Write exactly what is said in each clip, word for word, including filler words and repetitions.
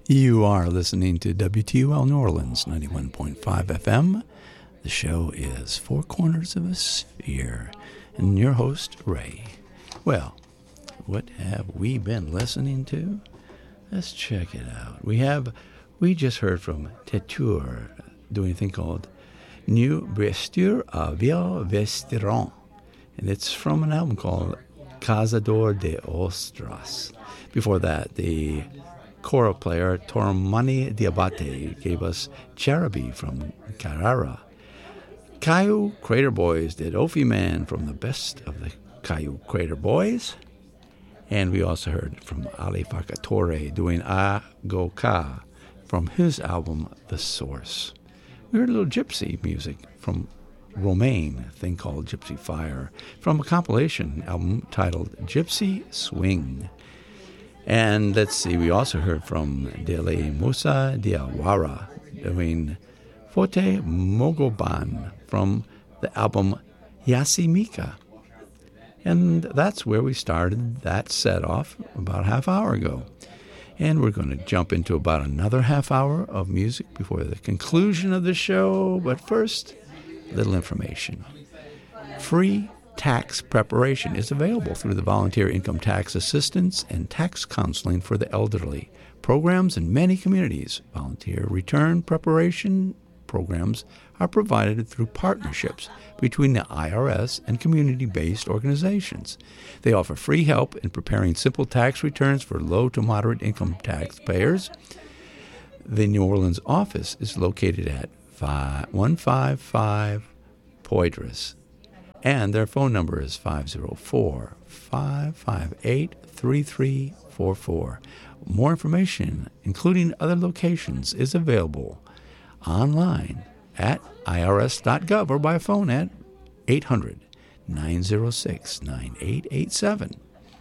You are listening to W T U L New Orleans, ninety-one point five F M. The show is Four Corners of a Sphere, and your host, Ray. Well, what have we been listening to? Let's check it out. We have, we just heard from Tétur doing a thing called New Bresture à Vieux Vestron, and it's from an album called Cazador de Ostras. Before that, the choral player Tormani Diabate gave us Cherubi from Carrara. Caillou Crater Boys did Ophi Man from the best of the Caillou Crater Boys. And we also heard from Ali Facatore doing A Go Ka from his album The Source. We heard a little gypsy music from Romaine, a thing called Gypsy Fire, from a compilation album titled Gypsy Swing. And let's see, we also heard from Dele Musa Diawara doing Fote Mogoban from the album Yasimika. And that's where we started that set off about a half hour ago. And we're going to jump into about another half hour of music before the conclusion of the show. But first, a little information. Free tax preparation is available through the Volunteer Income Tax Assistance and Tax Counseling for the Elderly programs in many communities. Volunteer return preparation programs are provided through partnerships between the I R S and community-based organizations. They offer free help in preparing simple tax returns for low to moderate income taxpayers. The New Orleans office is located at one fifty-five Poydras, and their phone number is five oh four, five five eight, three three four four. More information, including other locations, is available online at I R S dot gov or by phone at eight hundred, nine oh six, nine eight eight seven.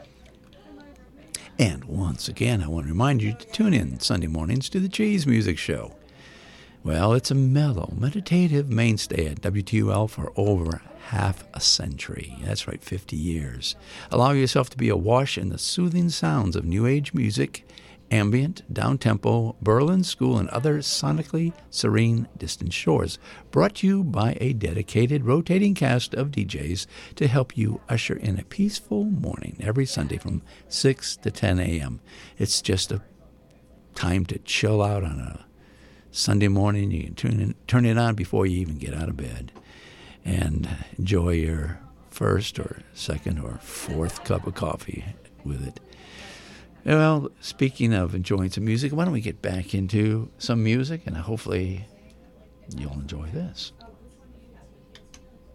And once again, I want to remind you to tune in Sunday mornings to the Cheese Music Show. Well, it's a mellow, meditative mainstay at W T U L for over half a century. That's right, fifty years. Allow yourself to be awash in the soothing sounds of New Age music, ambient, down-tempo, Berlin School, and other sonically serene distant shores, brought to you by a dedicated rotating cast of D Js to help you usher in a peaceful morning every Sunday from six to ten a.m. It's just a time to chill out on a Sunday morning. You can turn, in, turn it on before you even get out of bed and enjoy your first or second or fourth cup of coffee with it. Well, speaking of enjoying some music, why don't we get back into some music, and hopefully you'll enjoy this.